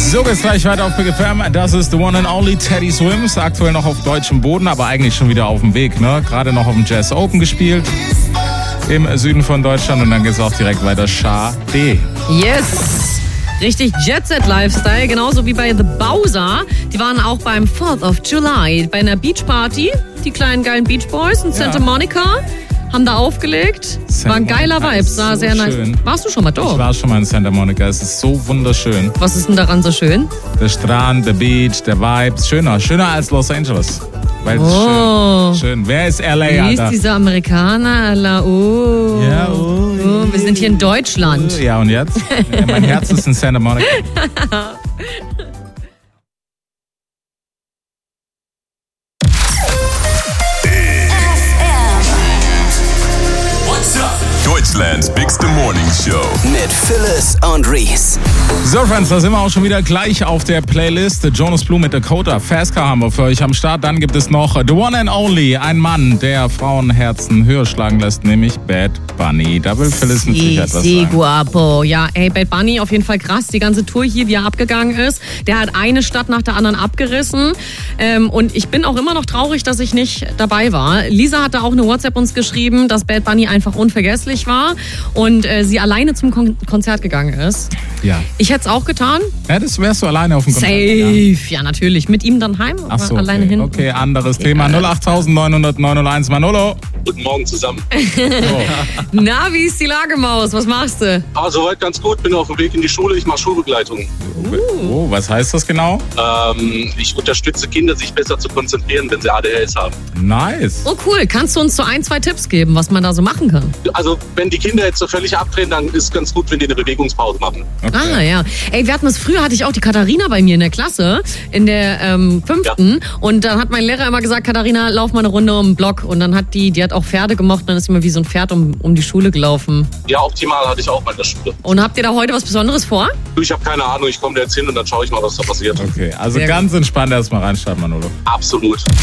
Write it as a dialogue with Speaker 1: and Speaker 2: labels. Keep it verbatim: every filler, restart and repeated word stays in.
Speaker 1: So geht's gleich weiter auf Big F M. Das ist the one and only Teddy Swims. Aktuell noch auf deutschem Boden, aber eigentlich schon wieder auf dem Weg. Ne? Gerade noch auf dem Jazz Open gespielt. Im Süden von Deutschland. Und dann geht's auch direkt weiter. Schade.
Speaker 2: Yes! Richtig Jet-Set-Lifestyle, genauso wie bei The Bowser. Die waren auch beim fourth of July bei einer Beachparty. Die kleinen geilen Beach Boys in Santa
Speaker 1: Ja.
Speaker 2: Monica haben da aufgelegt.
Speaker 1: Santa
Speaker 2: War ein geiler
Speaker 1: Monica
Speaker 2: Vibe,
Speaker 1: ist
Speaker 2: sah
Speaker 1: so
Speaker 2: sehr nice.
Speaker 1: schön.
Speaker 2: Warst du schon mal
Speaker 1: Ich
Speaker 2: dort?
Speaker 1: war schon mal in Santa Monica. Es ist so wunderschön.
Speaker 2: Was ist denn daran so schön?
Speaker 1: Der Strand, der Beach, der Vibes. Schöner. Schöner als Los Angeles. Weil es
Speaker 2: Oh.
Speaker 1: ist schön. Schön. Wer ist L A,
Speaker 2: Wie ist
Speaker 1: Alter?
Speaker 2: dieser Amerikaner? La, oh.
Speaker 1: Ja, oh,
Speaker 2: oh. Wir sind hier in Deutschland.
Speaker 1: Ja, und jetzt? Ja, mein Herz ist in Santa Monica.
Speaker 3: Deutschlands bigste Morning Show.
Speaker 4: Mit Phyllis und Reese.
Speaker 1: So, Friends, da sind wir auch schon wieder gleich auf der Playlist. Jonas Blue mit Dakota. Fast Car haben wir für euch am Start. Dann gibt es noch The One and Only. Ein Mann, der Frauenherzen höher schlagen lässt, nämlich Bad Bunny. Da will Phyllis mit Sicherheit was
Speaker 2: Si
Speaker 1: sagen.
Speaker 2: guapo. Ja, ey, Bad Bunny auf jeden Fall krass. Die ganze Tour hier, wie er abgegangen ist. Der hat eine Stadt nach der anderen abgerissen. Ähm, und ich bin auch immer noch traurig, dass ich nicht dabei war. Lisa hatte auch eine WhatsApp uns geschrieben, dass Bad Bunny einfach unvergesslich war und äh, sie alleine zum Kon- Konzert gegangen ist.
Speaker 1: Ja.
Speaker 2: Ich hätte es auch getan.
Speaker 1: Ja, das wärst du alleine auf dem Konzert.
Speaker 2: Safe. Ja, natürlich. Mit ihm dann heim, aber
Speaker 1: Ach so,
Speaker 2: alleine
Speaker 1: okay.
Speaker 2: hin.
Speaker 1: Okay, anderes Thema. null acht neun null neun null eins Manolo.
Speaker 5: Guten Morgen zusammen.
Speaker 2: Na, wie ist die Lage, Maus? Was machst du?
Speaker 5: Ah, soweit ganz gut. Bin auf dem Weg in die Schule. Ich mache Schulbegleitung.
Speaker 1: Oh, was heißt das genau?
Speaker 5: Ähm, ich unterstütze Kinder, sich besser zu konzentrieren, wenn sie A D H S haben.
Speaker 1: Nice.
Speaker 2: Oh, cool. Kannst du uns so ein, zwei Tipps geben, was man da so machen kann?
Speaker 5: Also, wenn die Kinder jetzt so völlig abdrehen, dann ist es ganz gut, wenn die eine Bewegungspause machen.
Speaker 2: Ah, ja. Ey, wir hatten das früher, hatte ich auch die Katharina bei mir in der Klasse, in der ähm, fünften. Und dann hat mein Lehrer immer gesagt, Katharina, lauf mal eine Runde um den Block. Und dann hat die, die hat auch Pferde gemocht, dann ist sie immer wie so ein Pferd um, um die Schule gelaufen.
Speaker 5: Ja, optimal hatte ich auch mal in der Schule.
Speaker 2: Und habt ihr da heute was Besonderes vor?
Speaker 5: Du, ich habe keine Ahnung. Ich komme da jetzt hin und dann schaue ich mal, was da passiert.
Speaker 1: Okay, also
Speaker 2: Sehr
Speaker 1: ganz entspannt erstmal reinstarten, Manolo.
Speaker 5: Absolut.